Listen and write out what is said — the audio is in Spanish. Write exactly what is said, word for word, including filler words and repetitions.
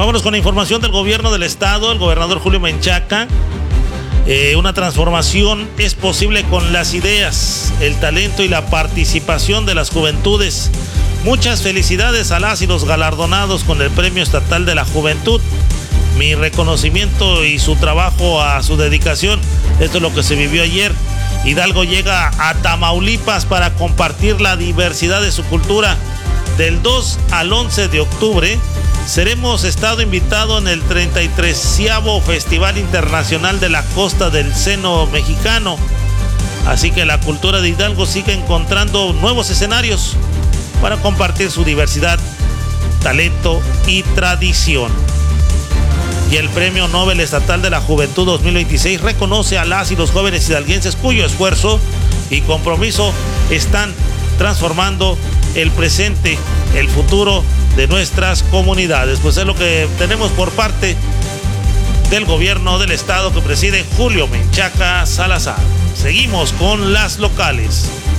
Vámonos con la información del gobierno del estado, el gobernador Julio Menchaca. Eh, una transformación es posible con las ideas, el talento y la participación de las juventudes. Muchas felicidades a las y los galardonados con el Premio Estatal de la Juventud. Mi reconocimiento y su trabajo a su dedicación. Esto es lo que se vivió ayer. Hidalgo llega a Tamaulipas para compartir la diversidad de su cultura. Del dos al once de octubre seremos estado invitado en el treinta y treceavo Festival Internacional de la Costa del Seno Mexicano. Así que la cultura de Hidalgo sigue encontrando nuevos escenarios para compartir su diversidad, talento y tradición. Y el Premio Nobel Estatal de la Juventud dos mil veintiséis reconoce a las y los jóvenes hidalguenses cuyo esfuerzo y compromiso están transformando el presente, el futuro de nuestras comunidades. Pues es lo que tenemos por parte del gobierno del estado que preside Julio Menchaca Salazar. Seguimos con las locales.